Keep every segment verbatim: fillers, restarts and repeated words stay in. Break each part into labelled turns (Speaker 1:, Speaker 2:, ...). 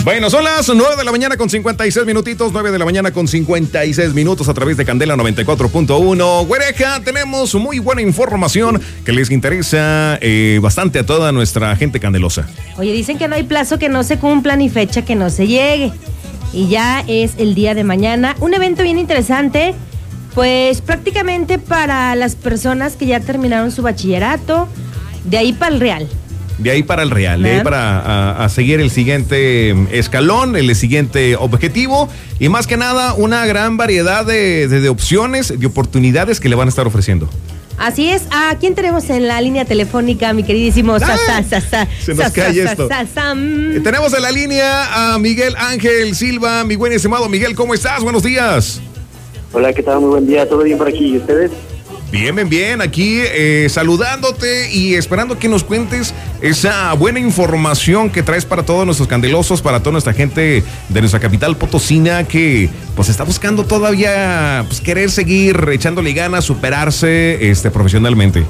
Speaker 1: Bueno, son las nueve de la mañana con cincuenta y seis minutitos, nueve de la mañana con cincuenta y seis minutos a través de Candela noventa y cuatro punto uno. Güereja, tenemos muy buena información que les interesa eh, bastante a toda nuestra gente candelosa.
Speaker 2: Oye, dicen que no hay plazo que no se cumpla ni fecha que no se llegue. Y ya es el día de mañana. Un evento bien interesante, pues prácticamente para las personas que ya terminaron su bachillerato, de ahí para el Real.
Speaker 1: De ahí para el Real, de ahí para a, a seguir el siguiente escalón, el siguiente objetivo y más que nada una gran variedad de, de, de opciones, de oportunidades que le van a estar ofreciendo.
Speaker 2: Así es. ¿A quién tenemos en la línea telefónica, mi queridísimo?
Speaker 1: ¡Ah!
Speaker 2: Sa, sa, sa,
Speaker 1: Se nos
Speaker 2: sa,
Speaker 1: cae
Speaker 2: sa,
Speaker 1: esto.
Speaker 2: sa, sa,
Speaker 1: eh, tenemos en la línea a Miguel Ángel Silva, mi buen estimado Miguel, ¿cómo estás? Buenos días.
Speaker 3: Hola, ¿qué tal? Muy buen día, ¿todo bien por aquí? ¿Y ustedes?
Speaker 1: Bien, bien, bien, aquí eh, saludándote y esperando que nos cuentes esa buena información que traes para todos nuestros candelosos, para toda nuestra gente de nuestra capital potosina que pues está buscando todavía pues, querer seguir echándole ganas, superarse este, profesionalmente.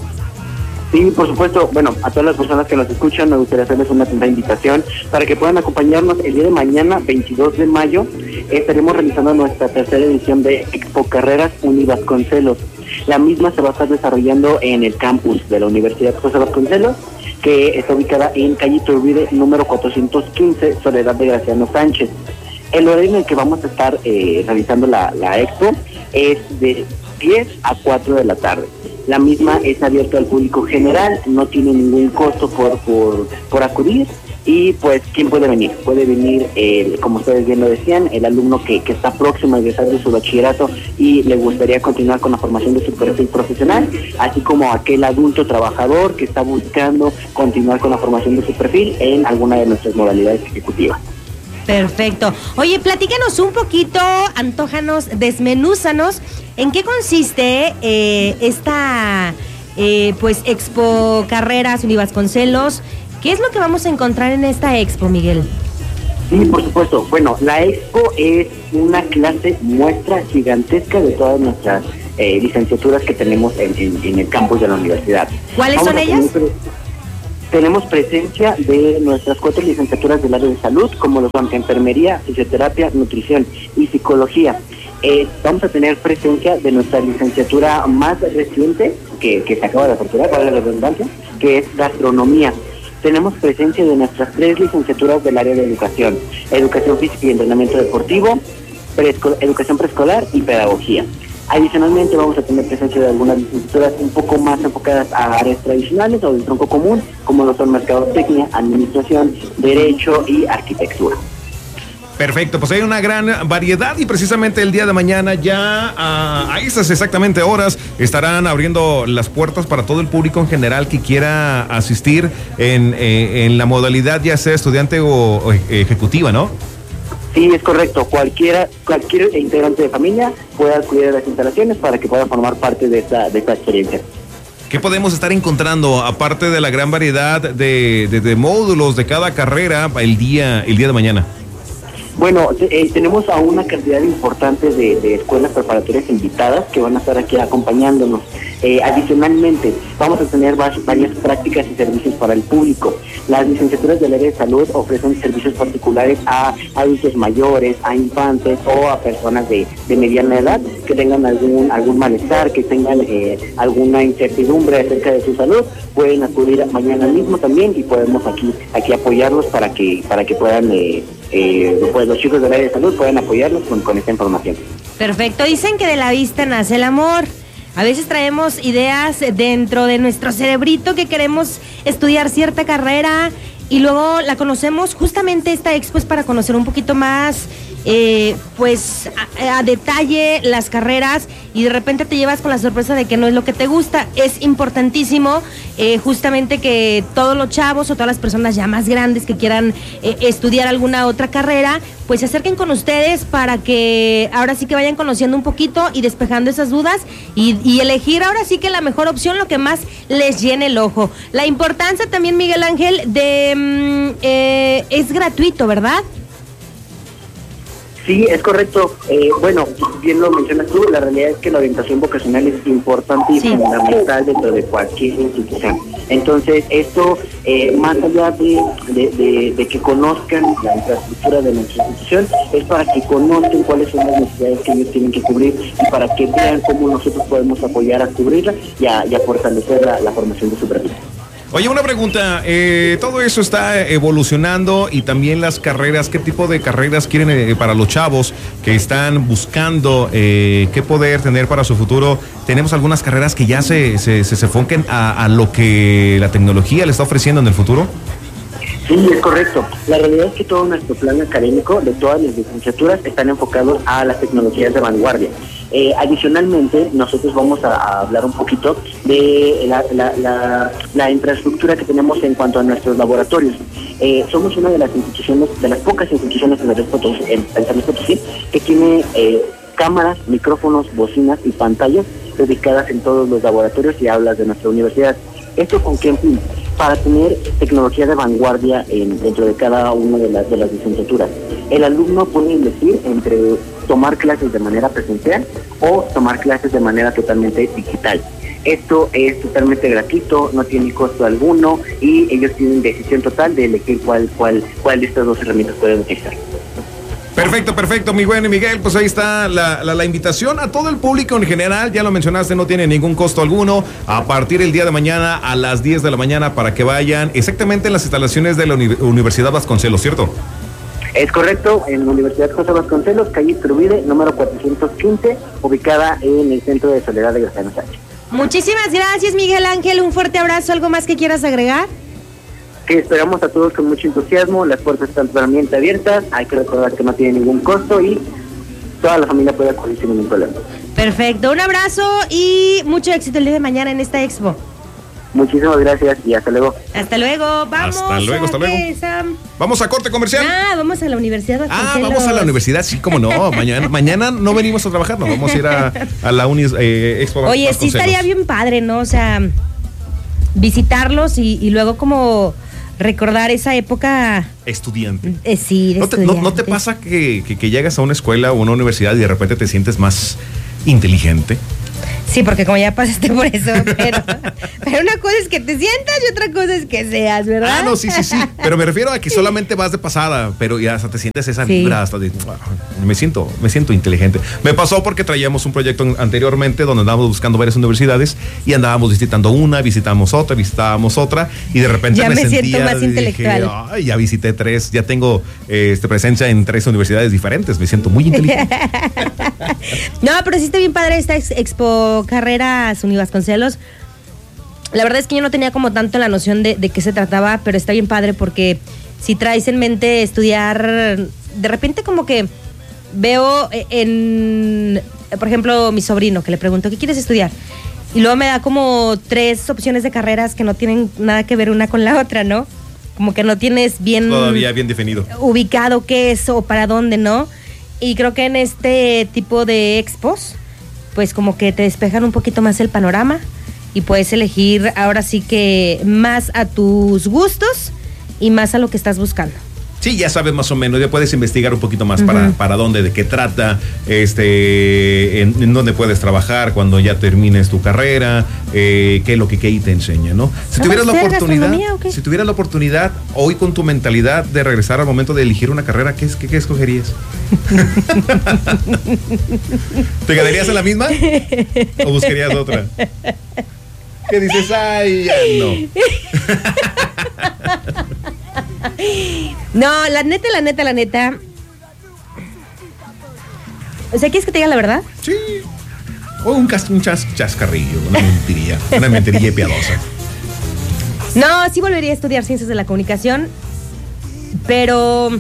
Speaker 3: Sí, por supuesto. Bueno, a todas las personas que nos escuchan, me gustaría hacerles una atenta invitación para que puedan acompañarnos el día de mañana, veintidós de mayo. Estaremos realizando nuestra tercera edición de Expo Carreras Univasconcelos. La misma se va a estar desarrollando en el campus de la Universidad José Vasconcelos, que está ubicada en calle Iturbide, número cuatrocientos quince, Soledad de Graciano Sánchez. El horario en el que vamos a estar eh, realizando la, la expo es de diez a cuatro de la tarde. La misma es abierta al público general, no tiene ningún costo por por, por acudir. Y pues, ¿quién puede venir? Puede venir, eh, como ustedes bien lo decían, el alumno que, que está próximo a egresar de su bachillerato y le gustaría continuar con la formación de su perfil profesional, así como aquel adulto trabajador que está buscando continuar con la formación de su perfil en alguna de nuestras modalidades ejecutivas.
Speaker 2: Perfecto. Oye, platícanos un poquito, antójanos, desmenúzanos, ¿en qué consiste eh, esta eh, pues Expo Carreras Univasconcelos? ¿Qué es lo que vamos a encontrar en esta expo, Miguel?
Speaker 3: Sí, por supuesto. Bueno, la expo es una clase muestra gigantesca de todas nuestras eh, licenciaturas que tenemos en, en, en el campus de la universidad.
Speaker 2: ¿Cuáles son ellas?
Speaker 3: Tener, tenemos presencia de nuestras cuatro licenciaturas del área de salud, como lo son enfermería, fisioterapia, nutrición y psicología. Eh, vamos a tener presencia de nuestra licenciatura más reciente, que, que se acaba de aperturar, para la redundancia, que es gastronomía. Tenemos presencia de nuestras tres licenciaturas del área de educación: educación física y entrenamiento deportivo, preesco- educación preescolar y pedagogía. Adicionalmente vamos a tener presencia de algunas licenciaturas un poco más enfocadas a áreas tradicionales o del tronco común, como lo son mercadotecnia, administración, derecho y arquitectura.
Speaker 1: Perfecto, pues hay una gran variedad y precisamente el día de mañana ya a, a esas exactamente horas estarán abriendo las puertas para todo el público en general que quiera asistir en, eh, en la modalidad ya sea estudiante o, o ejecutiva, ¿no?
Speaker 3: Sí, es correcto. Cualquiera, cualquier integrante de familia puede acudir a las instalaciones para que pueda formar parte de esta, de esta experiencia.
Speaker 1: ¿Qué podemos estar encontrando aparte de la gran variedad de, de, de módulos de cada carrera el día, el día de mañana?
Speaker 3: Bueno, eh, tenemos a una cantidad importante de, de escuelas preparatorias invitadas que van a estar aquí acompañándonos. Eh, adicionalmente, vamos a tener varias, varias prácticas y servicios para el público. Las licenciaturas del área de salud ofrecen servicios particulares a adultos mayores, a infantes o a personas de, de mediana edad que tengan algún algún malestar, que tengan eh, alguna incertidumbre acerca de su salud. Pueden acudir mañana mismo también y podemos aquí aquí apoyarlos para que para que puedan eh, eh, pues los chicos del área de salud puedan apoyarlos con, con esta información.
Speaker 2: Perfecto. Dicen que de la vista nace el amor. A veces traemos ideas dentro de nuestro cerebrito que queremos estudiar cierta carrera y luego la conocemos. Justamente esta expo es para conocer un poquito más, eh, pues, a, a detalle las carreras y de repente te llevas con la sorpresa de que no es lo que te gusta. Es importantísimo eh, justamente que todos los chavos o todas las personas ya más grandes que quieran eh, estudiar alguna otra carrera, pues se acerquen con ustedes para que ahora sí que vayan conociendo un poquito y despejando esas dudas y, y elegir ahora sí que la mejor opción, lo que más les llene el ojo. La importancia también, Miguel Ángel, de mm, eh, es gratuito, ¿verdad?
Speaker 3: Sí, es correcto. Eh, bueno, bien lo mencionas tú, la realidad es que la orientación vocacional es importante y sí. fundamental dentro de cualquier institución. Entonces, esto, eh, más allá de, de, de, de que conozcan la infraestructura de nuestra institución, es para que conozcan cuáles son las necesidades que ellos tienen que cubrir y para que vean cómo nosotros podemos apoyar a cubrirla y a, y a fortalecer la, la formación de su perfil.
Speaker 1: Oye, una pregunta, eh, todo eso está evolucionando y también las carreras, ¿qué tipo de carreras quieren eh, para los chavos que están buscando eh, qué poder tener para su futuro? Tenemos algunas carreras que ya se, se, se, se enfoquen a, a lo que la tecnología le está ofreciendo en el futuro.
Speaker 3: Sí, es correcto. La realidad es que todo nuestro plan académico de todas las licenciaturas están enfocados a las tecnologías de vanguardia. Eh, adicionalmente, nosotros vamos a, a hablar un poquito de la, la, la, la infraestructura que tenemos en cuanto a nuestros laboratorios. Eh, somos una de las instituciones, de las pocas instituciones en San Luis Potosí, en San Luis Potosí que tiene eh, cámaras, micrófonos, bocinas y pantallas ubicadas en todos los laboratorios y aulas de nuestra universidad. ¿Esto con qué fin? Para tener tecnología de vanguardia en, dentro de cada una de las, de las licenciaturas. El alumno puede elegir entre tomar clases de manera presencial o tomar clases de manera totalmente digital. Esto es totalmente gratuito, no tiene costo alguno y ellos tienen decisión total de elegir cuál, cuál, cuál de estas dos herramientas pueden utilizar.
Speaker 1: Perfecto, perfecto, mi buen Miguel, pues ahí está la, la, la invitación a todo el público en general, ya lo mencionaste, no tiene ningún costo alguno, a partir del día de mañana a las diez de la mañana para que vayan exactamente en las instalaciones de la Uni- Universidad Vasconcelos, ¿cierto?
Speaker 3: Es correcto, en la Universidad José Vasconcelos, calle Iturbide, número cuatrocientos quince, ubicada en el centro de Soledad de Graciano Sánchez.
Speaker 2: Muchísimas gracias, Miguel Ángel, un fuerte abrazo, ¿algo más que quieras agregar?
Speaker 3: Que esperamos a todos con mucho entusiasmo, las puertas están totalmente abiertas, hay que recordar que no tiene ningún costo y toda la familia puede acudir sin ningún problema.
Speaker 2: Perfecto, un abrazo y mucho éxito el día de mañana en esta expo.
Speaker 3: Muchísimas gracias y hasta luego.
Speaker 2: Hasta luego, vamos.
Speaker 1: Hasta luego, hasta luego.
Speaker 2: ¿Qué, Sam?
Speaker 1: Vamos a corte comercial.
Speaker 2: Ah, vamos a la universidad.
Speaker 1: Ah, vamos a la universidad, sí, cómo no. Mañana, mañana no venimos a trabajar, no, vamos a ir a, a la Uni eh, Expo.
Speaker 2: Oye, sí estaría bien padre, ¿no? O sea, visitarlos y, y luego como recordar esa época
Speaker 1: estudiante.
Speaker 2: Eh, sí, de
Speaker 1: ¿No te,
Speaker 2: estudiante.
Speaker 1: no, ¿No te pasa que, que, que llegas a una escuela o una universidad y de repente te sientes más inteligente?
Speaker 2: Sí, porque como ya pasaste por eso, pero, pero una cosa es que te sientas y otra cosa es que seas, ¿verdad?
Speaker 1: Ah, no, sí, sí, sí. Pero me refiero a que solamente vas de pasada, pero ya hasta te sientes esa
Speaker 2: Sí.
Speaker 1: vibra, hasta de, me siento, me siento inteligente. Me pasó porque traíamos un proyecto anteriormente donde andábamos buscando varias universidades y andábamos visitando una, visitamos otra, visitábamos otra y de repente
Speaker 2: Ya
Speaker 1: me,
Speaker 2: me siento
Speaker 1: sentía,
Speaker 2: más
Speaker 1: dije,
Speaker 2: intelectual.
Speaker 1: ay, ya visité tres, ya tengo eh, este, presencia en tres universidades diferentes, me siento muy inteligente.
Speaker 2: No, pero sí está bien padre esta ex- expo Carreras Uni Vasconcelos. La verdad es que yo no tenía como tanto la noción de, de qué se trataba, pero está bien padre porque si traes en mente estudiar, de repente como que veo en, por ejemplo, mi sobrino que le pregunto, ¿qué quieres estudiar? Y luego me da como tres opciones de carreras que no tienen nada que ver una con la otra, ¿no? Como que no tienes bien
Speaker 1: Todavía bien definido.
Speaker 2: ubicado qué es o para dónde, ¿no? Y creo que en este tipo de expos, pues como que te despejan un poquito más el panorama y puedes elegir ahora sí que más a tus gustos y más a lo que estás buscando.
Speaker 1: Sí, ya sabes más o menos, ya puedes investigar un poquito más
Speaker 2: Uh-huh.
Speaker 1: para, para dónde, de qué trata, este, en, en dónde puedes trabajar cuando ya termines tu carrera, eh, qué es lo que, que ahí te enseña, ¿no? Si
Speaker 2: ¿No
Speaker 1: tuvieras la
Speaker 2: vas a hacer
Speaker 1: oportunidad,
Speaker 2: gastronomía o qué?
Speaker 1: si tuvieras la oportunidad hoy con tu mentalidad de regresar al momento de elegir una carrera, ¿qué, es- qué, qué escogerías? ¿Te quedarías en la misma o buscarías otra? ¿Qué dices? Ay, ya no.
Speaker 2: No, la neta, la neta, la neta. O sea, ¿quieres que te diga la verdad?
Speaker 1: Sí. O un, cas- un chas- chascarrillo, una mentirilla, una mentirilla piadosa.
Speaker 2: No, sí volvería a estudiar ciencias de la comunicación, pero...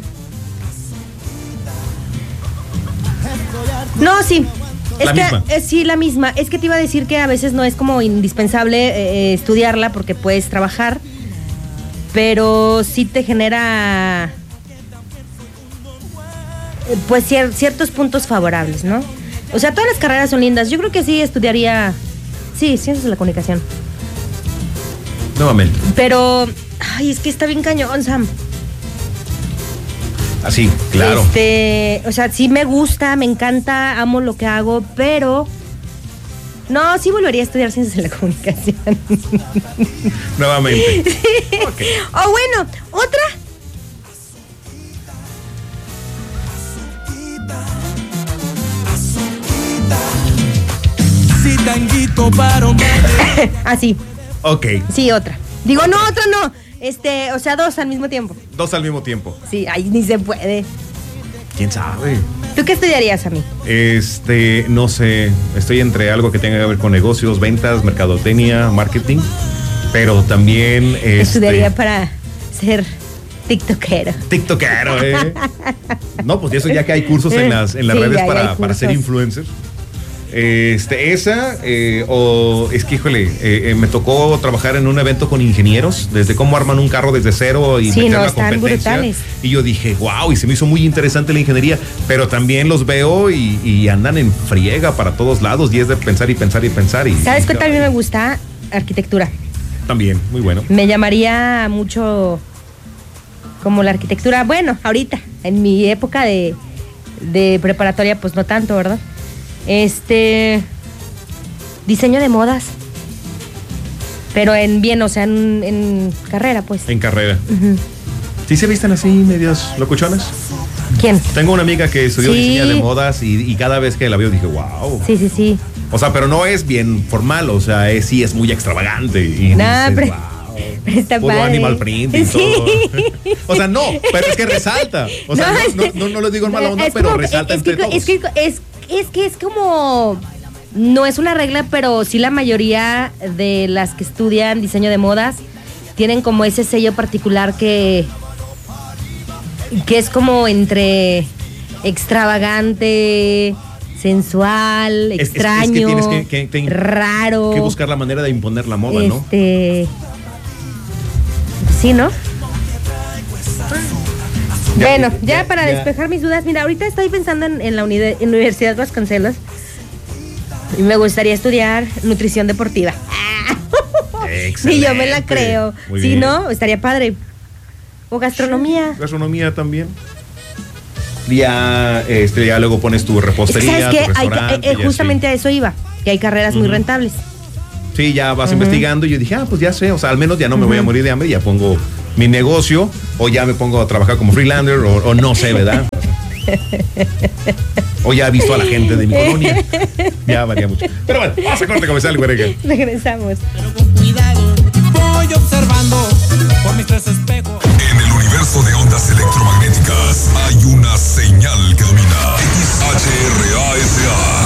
Speaker 2: No, sí. Es
Speaker 1: La
Speaker 2: que,
Speaker 1: misma.
Speaker 2: eh, sí, la misma. Es que te iba a decir que a veces no es como indispensable eh, estudiarla porque puedes trabajar, pero sí te genera eh, pues cier- ciertos puntos favorables, ¿no? O sea, todas las carreras son lindas. Yo creo que sí estudiaría, sí, ciencias de la comunicación.
Speaker 1: Nuevamente.
Speaker 2: Pero, ay, es que está bien cañón, Sam.
Speaker 1: Así, claro.
Speaker 2: Este, o sea, sí me gusta, me encanta, amo lo que hago, pero no, sí volvería a estudiar ciencias de la comunicación.
Speaker 1: Nuevamente.
Speaker 2: Sí.
Speaker 1: Okay.
Speaker 2: O bueno, otra.
Speaker 4: Si tanguito para un
Speaker 2: Así.
Speaker 1: Ok.
Speaker 2: Sí, otra. Digo, no, otra no. Este, o sea, dos al mismo tiempo.
Speaker 1: Dos al mismo tiempo.
Speaker 2: Sí, ahí ni se puede.
Speaker 1: ¿Quién sabe?
Speaker 2: ¿Tú qué estudiarías, a mí?
Speaker 1: Este, no sé, estoy entre algo que tenga que ver con negocios, ventas, mercadotecnia, marketing, pero también este,
Speaker 2: Estudiaría para ser tiktokero.
Speaker 1: tiktokero, ¿eh? No, pues eso ya que hay cursos en las, en las
Speaker 2: Sí,
Speaker 1: redes
Speaker 2: ya- ya hay
Speaker 1: para, para ser
Speaker 2: cursos.
Speaker 1: influencer. Este, esa, eh, o es que, híjole, eh, eh, me tocó trabajar en un evento con ingenieros, desde cómo arman un carro desde cero y
Speaker 2: Sí,
Speaker 1: meter
Speaker 2: no,
Speaker 1: la
Speaker 2: están
Speaker 1: competencia.
Speaker 2: brutales.
Speaker 1: Y yo dije, wow, y se me hizo muy interesante la ingeniería, pero también los veo y, y andan en friega para todos lados, y es de pensar y pensar y pensar. Y,
Speaker 2: ¿Sabes
Speaker 1: y,
Speaker 2: qué también me gusta? Arquitectura.
Speaker 1: También, muy bueno.
Speaker 2: Me llamaría mucho como la arquitectura. Bueno, ahorita, en mi época de, de preparatoria, pues no tanto, ¿verdad? Este. Diseño de modas. Pero en bien, o sea, en, en carrera, pues.
Speaker 1: En carrera.
Speaker 2: Ujú.
Speaker 1: ¿Sí se visten así, medios locuchones?
Speaker 2: ¿Quién?
Speaker 1: Tengo una amiga que estudió
Speaker 2: Sí.
Speaker 1: diseño de modas y, y cada vez que la veo dije, wow.
Speaker 2: Sí, sí, sí.
Speaker 1: O sea, pero no es bien formal, o sea, es, sí es muy extravagante. Y
Speaker 2: Nah,
Speaker 1: dices,
Speaker 2: pero-
Speaker 1: wow.
Speaker 2: pero está
Speaker 1: Puro
Speaker 2: padre.
Speaker 1: animal print y
Speaker 2: Sí.
Speaker 1: todo. O sea, no, pero es que resalta. O sea, no,
Speaker 2: es
Speaker 1: no,
Speaker 2: que-
Speaker 1: no, no lo digo en mala onda,
Speaker 2: es
Speaker 1: pero
Speaker 2: como-
Speaker 1: resalta
Speaker 2: es
Speaker 1: entre
Speaker 2: que,
Speaker 1: todos.
Speaker 2: es que es, es que es como. No es una regla, pero sí la mayoría de las que estudian diseño de modas tienen como ese sello particular que. que es como entre extravagante, sensual,
Speaker 1: Es- es- es que
Speaker 2: extraño,
Speaker 1: tienes que- que- que-
Speaker 2: raro.
Speaker 1: que buscar la manera de imponer la moda, ¿no?
Speaker 2: Este. Sí, ¿no?
Speaker 1: Ya,
Speaker 2: Bueno, ya,
Speaker 1: ya,
Speaker 2: para
Speaker 1: ya.
Speaker 2: despejar mis dudas, mira, ahorita estoy pensando en, en la unide- en Universidad Vasconcelos y me gustaría estudiar nutrición deportiva.
Speaker 1: Excelente.
Speaker 2: Y yo me la creo.
Speaker 1: Muy
Speaker 2: Sí,
Speaker 1: bien.
Speaker 2: ¿no? Estaría padre. O gastronomía.
Speaker 1: Gastronomía también. Ya, este, ya luego pones tu
Speaker 2: Es que,
Speaker 1: repostería,
Speaker 2: ¿sabes
Speaker 1: tu
Speaker 2: qué? Hay ca-
Speaker 1: restaurante.
Speaker 2: eh,
Speaker 1: y así.
Speaker 2: justamente a eso iba, que hay carreras muy
Speaker 1: Ujú.
Speaker 2: rentables.
Speaker 1: Sí, ya vas
Speaker 2: Ujú.
Speaker 1: investigando y yo dije, ah, pues ya sé, o sea, al menos ya no me voy a
Speaker 2: Ujú.
Speaker 1: morir de hambre, ya pongo mi negocio o ya me pongo a trabajar como freelancer o, o no sé, ¿verdad? O ya he visto a la gente de mi colonia. Ya varía mucho. Pero bueno, vamos a corte comercial, güey.
Speaker 2: Regresamos.
Speaker 4: Pero con cuidado, voy observando por mis tres espejos.
Speaker 5: En el universo de ondas electromagnéticas hay una señal que domina. X H R A S A.